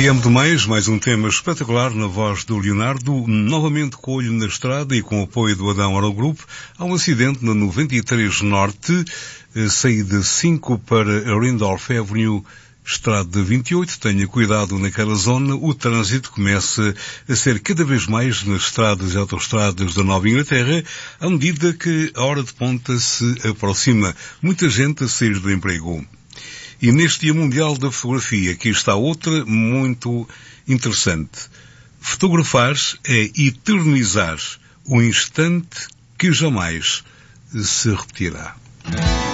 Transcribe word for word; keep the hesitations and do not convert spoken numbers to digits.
T M de mais, mais um tema espetacular na voz do Leonardo, novamente com olho na estrada e com o apoio do Adão Aerogroup. Há um acidente na noventa e três Norte, saída cinco para a Randolph Avenue, Estrada vinte e oito. Tenha cuidado naquela zona, o trânsito começa a ser cada vez mais nas estradas e autoestradas da Nova Inglaterra, à medida que a hora de ponta se aproxima. Muita gente a sair do emprego. E neste Dia Mundial da Fotografia, aqui está outra muito interessante. Fotografar é eternizar o instante que jamais se repetirá.